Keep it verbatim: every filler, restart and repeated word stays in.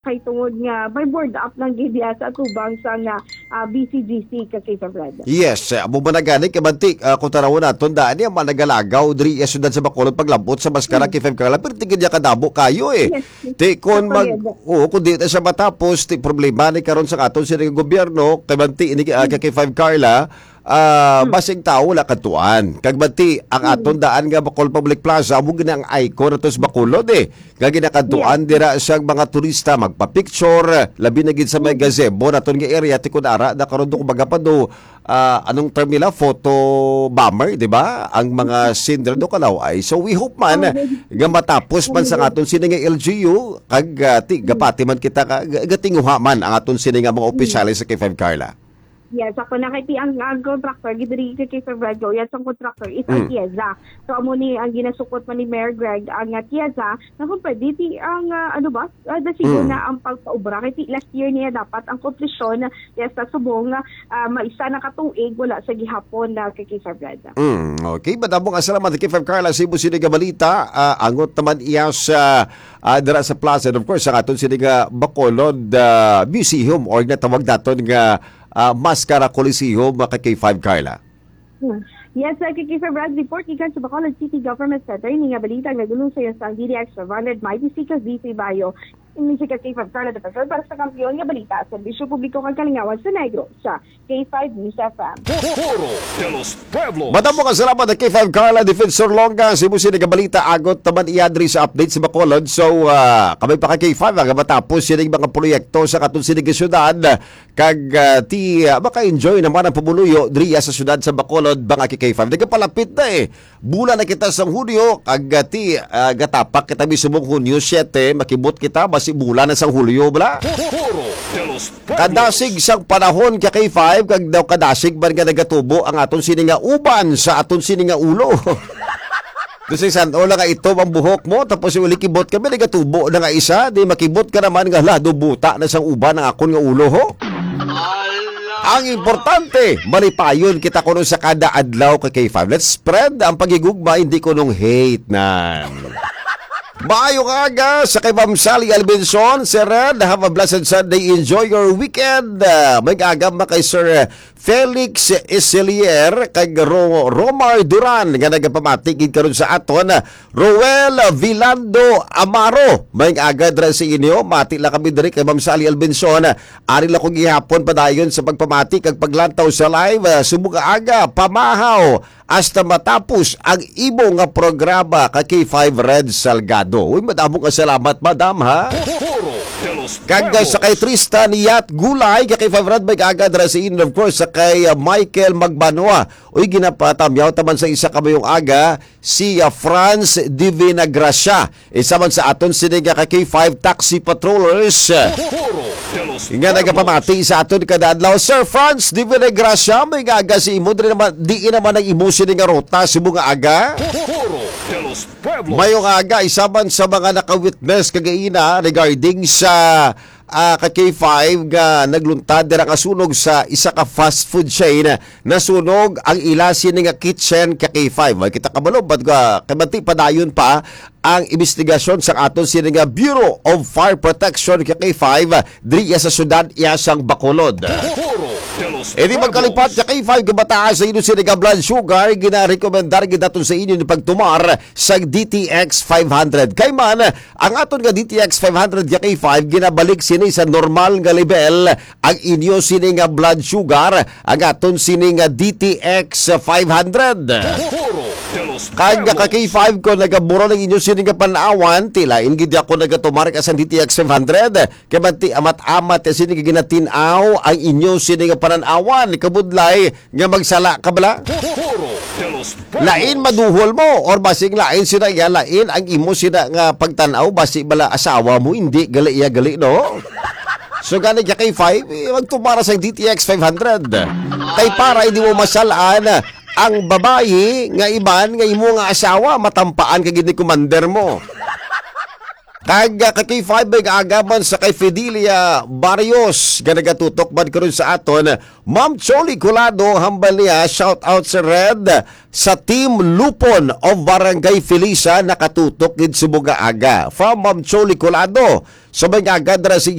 kay tungod nga may board up ng gidya sa atubang sa nga uh, B C G C ka kay Fred. Yes, amo uh, managani kay mantik uh, kung tanaw na tundaan niya managalagaw diri sa syudad sa Bacolod paglabot sa Mascara mm. K five Carla pero tingin niya kadabo kayo eh. Yes. Ti kon mag oo kun di ta siya matapos ti problema ni karon sa aton sa gobyerno kay mantik ni uh, K five Carla. Uh, hmm. Basing tao wala katuan. Kagbati ang aton daan nga Bacol Public Plaza amo gina ang icon ato sa Bacolod eh. Nga ginakatuan yeah. Dira sa mga turista magpa-picture labi na gid sa may gazebo naton nga area ti kunara na karon do kumbaga pa do uh, anong term nila photo bomber di ba? Ang mga scenery do kalaw ay so we hope man nga matapos man sa aton sini nga L G U kag uh, ti gapati man kita gatinguha man ang aton sini nga mga opisyales sa K five Carla. Yes, ako nakiti ang, ang contractor, gidiri kay K five Radyo, yes, ang contractor is ang mm. Tieza. So, amo ni, ang ginasukot man ni Mayor Greg, ang uh, Tieza, na kung pwede, ti, ang, uh, ano ba, uh, dasigo mm. na ang pagpaubra. Kaya last year niya dapat ang komplisyon, yes, sa subong, uh, maisa na katuig, wala sa gihapon na kay K five Radyo. Mm, okay, madamong asalamat K five Carla, Cebu City nga balita, uh, angot naman iya sa, uh, dara sa plaza, and of course, sa aton sini nga Bacolod uh, Museum, or natawag naton nga Uh, Mascara Coliseum kay K five Carla. Hmm. Yes, uh, kay K five Rad report ikan sa Bacolod City Government Center ni nga balita nga dulong sa sa D D X five hundred Mighty Seekers D C Bayo. Ini si K five Carla de Pastor para sa kampiyon nga balita sa serbisyo publiko kang Kalingawan sa Negro sa K five News F M. Foro de los Pueblos. Madamo ka salamat K five Carla Defensor Longa Cebu City nga balita agot taman iadri sa update sa Bacolod. So uh, kami pa kay K five nga matapos sini mga proyekto sa katon sini nga syudad kag uh, ti uh, maka-enjoy naman ang pamuluyo diri sa syudad sa Bacolod bang K five nagapalapit na eh. Bulan na kita sa Hulyo kag uh, ti uh, gatapak kita misumong Hunyo siyete makibot kita basi bulan na sa Hulyo bala. Kadasig sang panahon kay K five kag daw kadasig man nga nagatubo ang aton sini nga uban sa aton sini nga ulo. Kasi san ola nga ito ang buhok mo tapos uli kibot kami nagatubo na nga isa di makibot ka naman nga lado buta na sang uban ang akon nga ulo ho. Ang importante, malipayon kita kuno sa kada adlaw kay K five. Let's spread ang pagigugma, hindi ko nung hate na. Maayong aga sa kay Ma'am Sally Albinson, Sir Red, have a blessed Sunday. Enjoy your weekend. Uh, may agam na kay Sir Felix Isilier, kay Ro Romar Duran, nga nagapamatigid karon sa aton. Roel Vilando Amaro, may agad rin sa inyo. Mati lang kami diri kay Ma'am Sally Albinson. Ari lang kong gihapon padayon sa pagpamati kag paglantaw sa live. Uh, Subuga aga, pamahaw, hasta matapos ang imo nga programa kay K five Red Salgado. Uy, madamong kasalamat, madam, ha? Kag sa kay Tristan Yat Gulay, kay five Red Bike agad rasin, of course, sa kay uh, Michael Magbanua. Uy, ginapatamyaw taman sa isa kamayong aga, si uh, Franz Divina Gracia. Isa man sa aton siniga kay K five Taxi Patrollers. Nga nagapamati sa aton kada adlaw, Sir Franz Divina Gracia, may aga si imo, di naman, di naman ang imo sininga rota, si mga aga. Mayong aga, isa man sa mga naka-witness kagaina regarding sa uh, ka K five nga nagluntad dira nga sunog sa isa ka fast food chain na sunog ang ilasin nga kitchen ka K five. Ay kita kabalo bad ka kabanti padayon pa ang investigasyon sa aton sini nga Bureau of Fire Protection ka K five diri sa syudad Iasang Bacolod. E di magkalipat sa K five kabataan sa inyo sini nga blood sugar gina-rekomendar gidaton sa inyo ni pagtumar sa D T X five hundred. Kay man ang aton nga D T X five hundred ka K five ginabalik sini sa normal nga level ang inyo sini nga blood sugar ang aton sini nga D T X five hundred. Kag ka K five ko nagaburo ng inyo sini nga panawan tilain gid ako nagatumar ka sa D T X five hundred kay manti amat-amat sini nga ginatinaw ang inyo sini nga pananawan kabudlay nga magsala ka bala. Lain maduhol mo or basing lain sina ya lain ang imo sina nga pagtan-aw basi bala asawa mo hindi gali iya gali no. So gani ka K five eh, magtumara sa D T X five hundred kay para hindi mo masalaan ang babayi nga iban nga imo nga asawa matampaan kay gid ni commander mo. Kag ka K five ay agaman sa kay Fidelia Barrios nga nagatutok man karon sa aton Ma'am Choli Colado hambal niya shout out sa Red sa Team Lupon of Barangay Felisa nakatutok gid Subuga aga from Ma'am Choli Colado so may agad ra